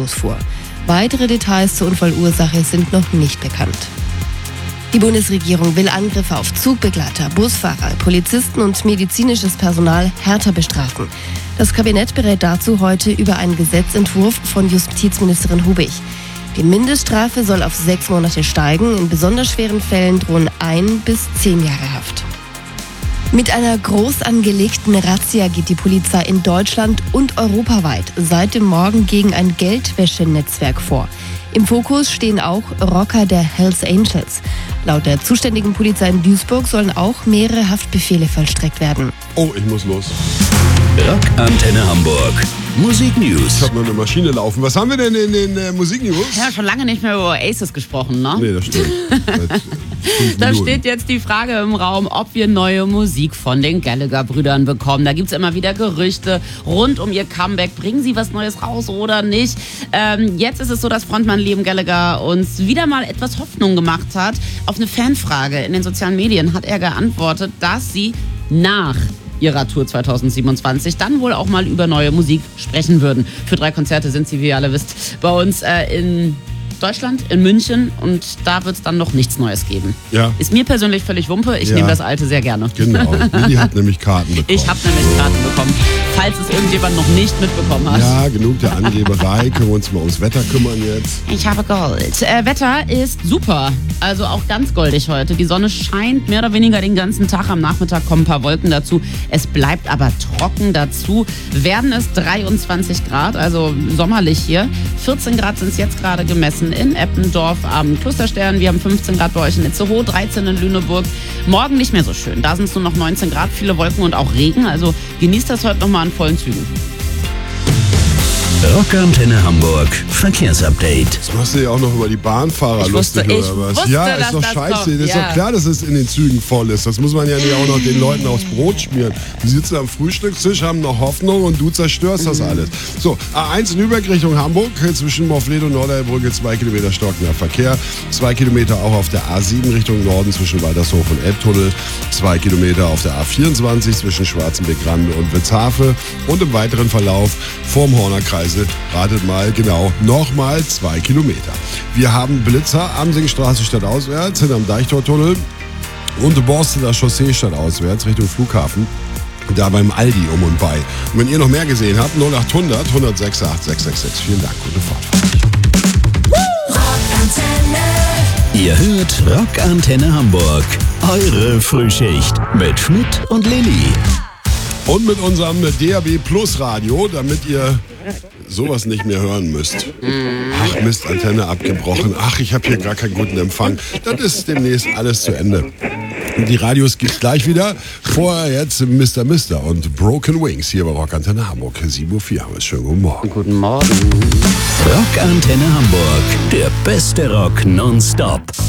losfuhr. Weitere Details zur Unfallursache sind noch nicht bekannt. Die Bundesregierung will Angriffe auf Zugbegleiter, Busfahrer, Polizisten und medizinisches Personal härter bestrafen. Das Kabinett berät dazu heute über einen Gesetzentwurf von Justizministerin Hubig. Die Mindeststrafe soll auf 6 Monate steigen. In besonders schweren Fällen drohen 1 bis 10 Jahre Haft. Mit einer groß angelegten Razzia geht die Polizei in Deutschland und europaweit seit dem Morgen gegen ein Geldwäschenetzwerk vor. Im Fokus stehen auch Rocker der Hells Angels. Laut der zuständigen Polizei in Duisburg sollen auch mehrere Haftbefehle vollstreckt werden. Oh, ich muss los. Rockantenne Hamburg. Musik News. Ich habe noch eine Maschine laufen. Was haben wir denn in den Musik News? Ja, schon lange nicht mehr über Aces gesprochen, ne? Nee, das stimmt. Da steht jetzt die Frage im Raum, ob wir neue Musik von den Gallagher-Brüdern bekommen. Da gibt's immer wieder Gerüchte rund um ihr Comeback. Bringen sie was Neues raus oder nicht? Jetzt ist es so, dass Frontmann Liam Gallagher uns wieder mal etwas Hoffnung gemacht hat. Auf eine Fanfrage in den sozialen Medien hat er geantwortet, dass sie nach ihrer Tour 2027 dann wohl auch mal über neue Musik sprechen würden. Für 3 Konzerte sind sie, wie ihr alle wisst, bei uns in Deutschland, in München, und da wird es dann noch nichts Neues geben. Ja. Ist mir persönlich völlig Wumpe, ich nehme das Alte sehr gerne. Genau, Willi hat nämlich Karten bekommen. Ich habe nämlich Karten bekommen, falls es irgendjemand noch nicht mitbekommen hat. Ja, genug der Angeberei, können wir uns mal ums Wetter kümmern jetzt. Ich habe Gold. Wetter ist super, also auch ganz goldig heute. Die Sonne scheint mehr oder weniger den ganzen Tag, am Nachmittag kommen ein paar Wolken dazu. Es bleibt aber trocken dazu. Werden es 23 Grad, also sommerlich hier. 14 Grad sind es jetzt gerade gemessen in Eppendorf am Klosterstern. Wir haben 15 Grad bei euch in Itzehoe, 13 in Lüneburg. Morgen nicht mehr so schön. Da sind es nur noch 19 Grad, viele Wolken und auch Regen. Also genießt das heute nochmal in vollen Zügen. Rockantenne Hamburg Verkehrsupdate. Das machst du ja auch noch über die Bahnfahrer lustig, oder was? wusste, Ja, dass ist doch das scheiße. kommt. Das ist Ja. doch klar, dass es in den Zügen voll ist. Das muss man ja nicht auch noch den Leuten aufs Brot schmieren. Die sitzen am Frühstückstisch, haben noch Hoffnung und du zerstörst das alles. So, A1 Lübeck Richtung Hamburg, zwischen Morfleet und Norderbrücke 2 Kilometer stockender Verkehr. 2 Kilometer auch auf der A7 Richtung Norden zwischen Waltershof und Elbtunnel. 2 Kilometer auf der A24 zwischen Schwarzenbeck-Rande und Witzhafe. Und im weiteren Verlauf vorm Horner Kreisel, ratet mal genau, nochmal 2 Kilometer. Wir haben Blitzer, Amsingstraße stadtauswärts, hinterm Deichtortunnel und Borsteler Chaussee stadtauswärts Richtung Flughafen. Da beim Aldi um und bei. Und wenn ihr noch mehr gesehen habt, 0800 106 8666. Vielen Dank, gute Fahrt. Ihr hört Rockantenne Hamburg. Eure Frühschicht mit Schmidt und Lilly. Und mit unserem DAB Plus Radio, damit ihr sowas nicht mehr hören müsst. Ach Mist, Antenne abgebrochen. Ach, ich habe hier gar keinen guten Empfang. Das ist demnächst alles zu Ende. Die Radios gibt's gleich wieder. Vorher jetzt Mr. Mister und Broken Wings hier bei Rockantenne Hamburg. 7:04 Uhr. Schönen guten Morgen. Guten Morgen. Rockantenne Hamburg. Der beste Rock nonstop.